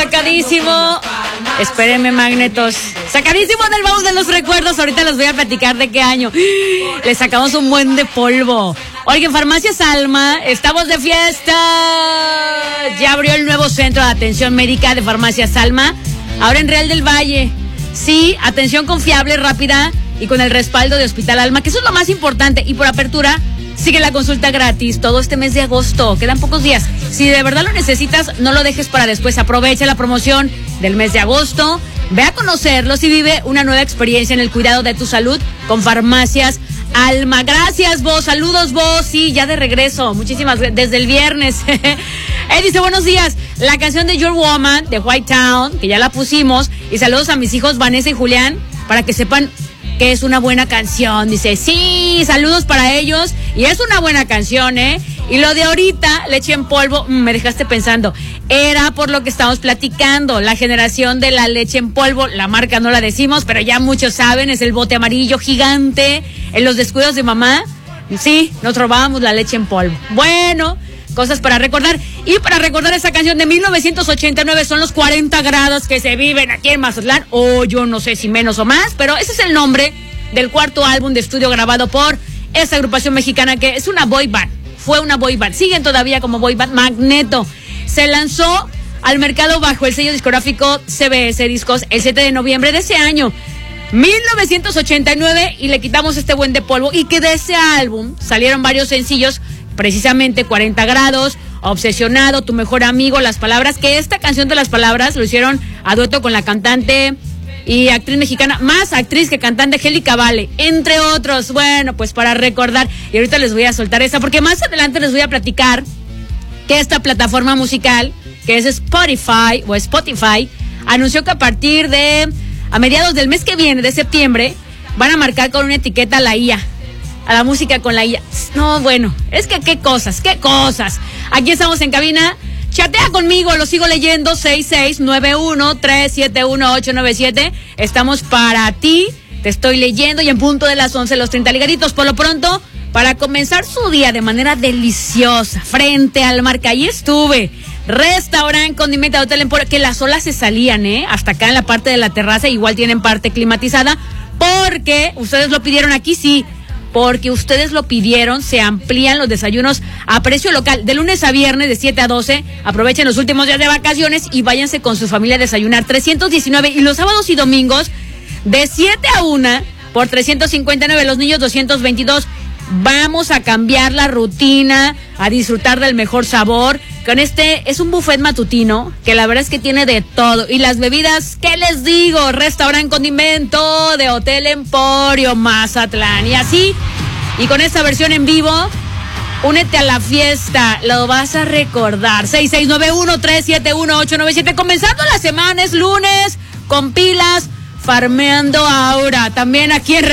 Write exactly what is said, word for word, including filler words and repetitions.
sacadísimo. Espérenme, magnetos. Sacadísimo del baúl de los recuerdos. Ahorita les voy a platicar de qué año. Le sacamos un buen de polvo. Oigan, Farmacias Alma, estamos de fiesta. Ya abrió el nuevo centro de atención médica de Farmacias Alma, ahora en Real del Valle. Sí, atención confiable, rápida y con el respaldo de Hospital Alma, que eso es lo más importante. Y por apertura, sigue la consulta gratis todo este mes de agosto. Quedan pocos días. Si de verdad lo necesitas, no lo dejes para después. Aprovecha la promoción del mes de agosto. Ve a conocerlos y vive una nueva experiencia en el cuidado de tu salud con Farmacias Alma. Gracias, vos. Saludos, vos. Sí, ya de regreso. Muchísimas gracias. Desde el viernes. Él dice, buenos días. La canción de Your Woman de White Town, que ya la pusimos. Y saludos a mis hijos Vanessa y Julián, para que sepan que es una buena canción. Dice, sí, saludos para ellos. Y es una buena canción, ¿eh? Y lo de ahorita, leche en polvo, mmm, me dejaste pensando. Era por lo que estamos platicando, la generación de la leche en polvo. La marca no la decimos, pero ya muchos saben, es el bote amarillo gigante. En los descuidos de mamá, sí, nos robábamos la leche en polvo. Bueno, cosas para recordar. Y para recordar esa canción de mil novecientos ochenta y nueve, son los cuarenta grados que se viven aquí en Mazatlán. O yo no sé si menos o más, pero ese es el nombre del cuarto álbum de estudio grabado por esta agrupación mexicana que es una boy band. Fue una boy band. Siguen todavía como boy band. Magneto. Se lanzó al mercado bajo el sello discográfico C B S Discos el siete de noviembre de ese año, mil novecientos ochenta y nueve, y le quitamos este buen de polvo. Y que de ese álbum salieron varios sencillos, precisamente cuarenta grados, Obsesionado, Tu Mejor Amigo, Las Palabras, que esta canción de Las Palabras lo hicieron a dueto con la cantante y actriz mexicana, más actriz que cantante, Angélica Vale, entre otros. Bueno, pues para recordar, y ahorita les voy a soltar esa, porque más adelante les voy a platicar que esta plataforma musical, que es Spotify o Spotify, anunció que a partir de, a mediados del mes que viene, de septiembre, van a marcar con una etiqueta la I A, a la música con la I A. No, bueno, es que qué cosas, qué cosas. Aquí estamos en cabina. Chatea conmigo, lo sigo leyendo, seis seis nueve uno, tres siete uno, ocho nueve siete. Estamos para ti, te estoy leyendo, y en punto de las once, los treinta ligaditos. Por lo pronto, para comenzar su día de manera deliciosa, frente al mar, que ahí estuve. Restaurante Condimenta Hotel Emporio, que las olas se salían, ¿eh? Hasta acá en la parte de la terraza, igual tienen parte climatizada, porque ustedes lo pidieron aquí, sí. Porque ustedes lo pidieron, se amplían los desayunos a precio local. De lunes a viernes, de siete a doce, aprovechen los últimos días de vacaciones y váyanse con su familia a desayunar. trescientos diecinueve, y los sábados y domingos, de siete a una, por trescientos cincuenta y nueve, los niños doscientos veintidós. Vamos a cambiar la rutina, a disfrutar del mejor sabor. Con este, es un buffet matutino, que la verdad es que tiene de todo. Y las bebidas, ¿qué les digo? Restaurante Condimento de Hotel Emporio Mazatlán. Y así, y con esta versión en vivo, únete a la fiesta, lo vas a recordar. seis seis nueve uno, tres siete uno, ocho nueve siete. Comenzando la semana, es lunes, con pilas, farmeando ahora. También aquí en